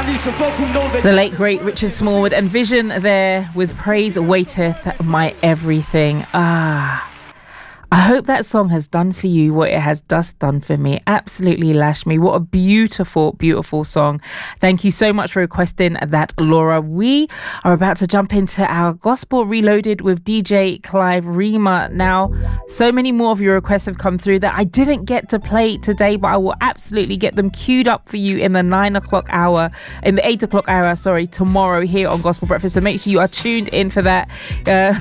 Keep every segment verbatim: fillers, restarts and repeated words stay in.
The late great Richard Smallwood and Vision there with Praise Waiteth My Everything. Ah, I hope that song has done for you what it has just done for me. Absolutely lashed me. What a beautiful, beautiful song. Thank you so much for requesting that, Laura. We are about to jump into our Gospel Reloaded with D J Clive Rima. Now, so many more of your requests have come through that I didn't get to play today, but I will absolutely get them queued up for you in the nine o'clock hour, in the eight o'clock hour, sorry, tomorrow here on Gospel Breakfast. So make sure you are tuned in for that. Uh,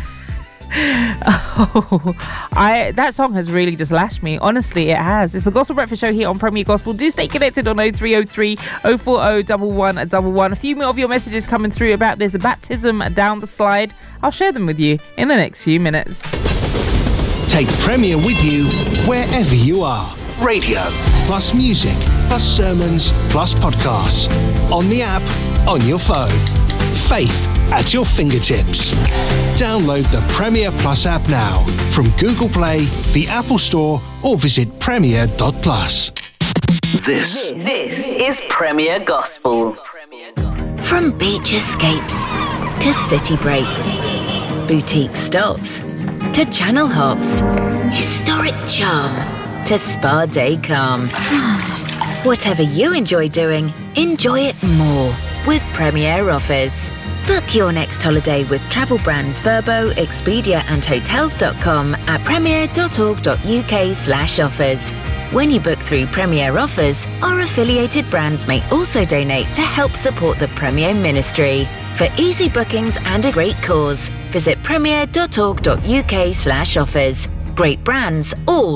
Oh, I that song has really just lashed me. Honestly, it has. It's the Gospel Breakfast Show here on Premier Gospel. Do stay connected on oh three oh three, oh four oh, one one one one. A few more of your messages coming through about this baptism down the slide. I'll share them with you in the next few minutes. Take Premier with you wherever you are. Radio, plus music, plus sermons, plus podcasts. On the app, on your phone. Faith at your fingertips. Download the Premier Plus app now from Google Play, the Apple Store, or visit premier dot plus. This, this is Premier Gospel. From beach escapes to city breaks, boutique stops to channel hops, historic charm to spa day calm. Whatever you enjoy doing, enjoy it more with Premier Offers. Book your next holiday with travel brands Verbo, Expedia and Hotels dot com at premier dot org dot uk slash offers. When you book through Premier Offers, our affiliated brands may also donate to help support the Premier Ministry. For easy bookings and a great cause, visit premier dot org dot uk slash offers. Great brands, all